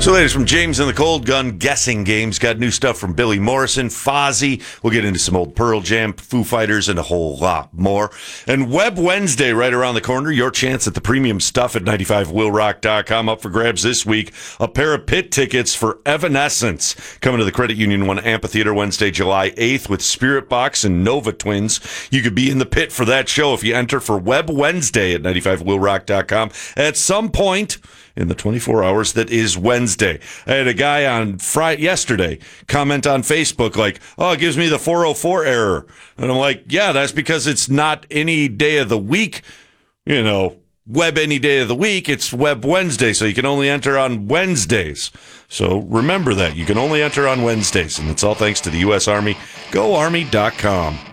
So, ladies, from James and the Cold Gun Guessing Games, got new stuff from Billy Morrison, Fozzy. We'll get into some old Pearl Jam, Foo Fighters, and a whole lot more. And Web Wednesday right around the corner. Your chance at the premium stuff at 95willrock.com. Up for grabs this week. A pair of pit tickets for Evanescence coming to the Credit Union One Amphitheater Wednesday, July 8th with Spirit Box and Nova Twins. You could be in the pit for that show if you enter for Web Wednesday at 95willrock.com at some point in the 24 hours that is Wednesday. I had a guy on yesterday comment on Facebook like, oh, it gives me the 404 error. And I'm like, yeah, that's because it's not any day of the week, Web any day of the week. It's Web Wednesday, so you can only enter on Wednesdays. So remember that. You can only enter on Wednesdays, and it's all thanks to the U.S. Army. GoArmy.com.